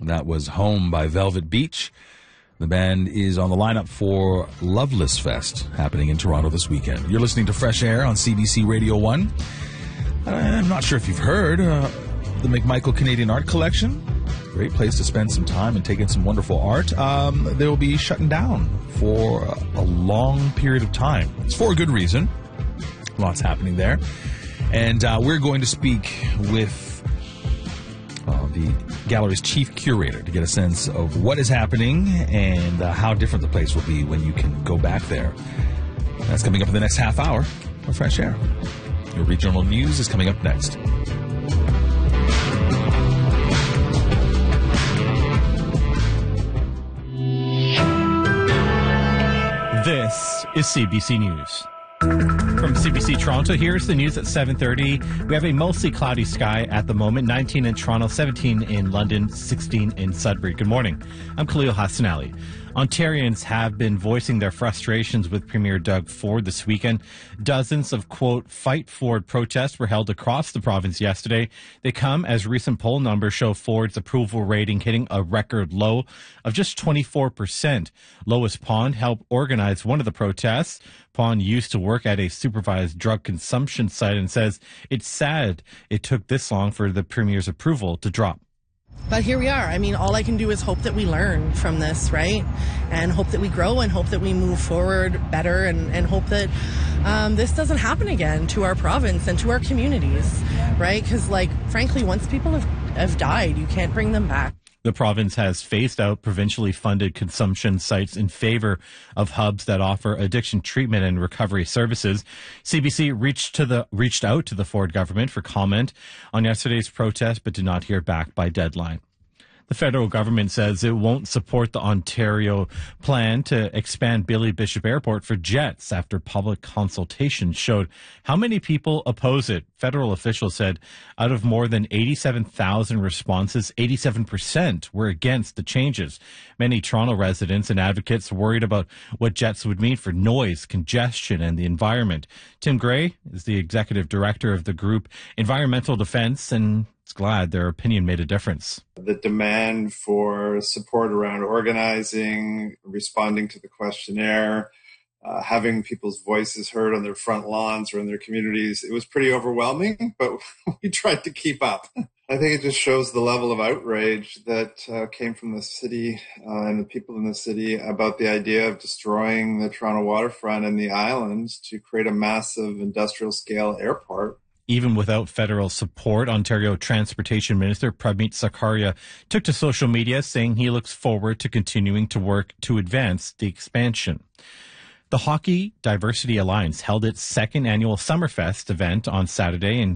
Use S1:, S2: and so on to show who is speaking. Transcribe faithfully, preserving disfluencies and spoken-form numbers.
S1: That was Home by Velvet Beach. The band is on the lineup for Loveless Fest, happening in Toronto this weekend. You're listening to Fresh Air on C B C Radio one. I'm not sure if you've heard uh, the McMichael Canadian Art Collection. Great place to spend some time and take in some wonderful art. Um, they will be shutting down for a long period of time. It's for a good reason. Lots happening there. And uh, we're going to speak with uh, the gallery's chief curator to get a sense of what is happening and uh, how different the place will be when you can go back there. That's coming up in the next half hour of Fresh Air. Your regional news is coming up next.
S2: This is C B C News. From C B C Toronto, here's the news at seven thirty. We have a mostly cloudy sky at the moment, nineteen in Toronto, seventeen in London, sixteen in Sudbury. Good morning. I'm Khalil Hassanali. Ontarians have been voicing their frustrations with Premier Doug Ford this weekend. Dozens of, quote, Fight Ford protests were held across the province yesterday. They come as recent poll numbers show Ford's approval rating hitting a record low of just twenty-four percent. Lois Pond helped organize one of the protests. Pond used to work at a supervised drug consumption site and says it's sad it took this long for the Premier's approval to drop.
S3: But here we are. I mean, all I can do is hope that we learn from this, right? And hope that we grow and hope that we move forward better and, and hope that um, this doesn't happen again to our province and to our communities, right? Because, like, frankly, once people have, have died, you can't bring them back.
S2: The province has phased out provincially funded consumption sites in favor of hubs that offer addiction treatment and recovery services. C B C reached to the reached out to the Ford government for comment on yesterday's protest, but did not hear back by deadline. The federal government says it won't support the Ontario plan to expand Billy Bishop Airport for jets after public consultation showed how many people oppose it. Federal officials said out of more than eighty-seven thousand responses, eighty-seven percent were against the changes. Many Toronto residents and advocates worried about what jets would mean for noise, congestion, and the environment. Tim Gray is the executive director of the group Environmental Defense and is glad their opinion made a difference.
S4: The demand for support around organizing, responding to the questionnaire, uh, having people's voices heard on their front lawns or in their communities, it was pretty overwhelming, but we tried to keep up. I think it just shows the level of outrage that uh, came from the city uh, and the people in the city about the idea of destroying the Toronto waterfront and the islands to create a massive industrial scale airport.
S2: Even without federal support, Ontario Transportation Minister Pramit Sarkaria took to social media saying he looks forward to continuing to work to advance the expansion. The Hockey Diversity Alliance held its second annual Summerfest event on Saturday in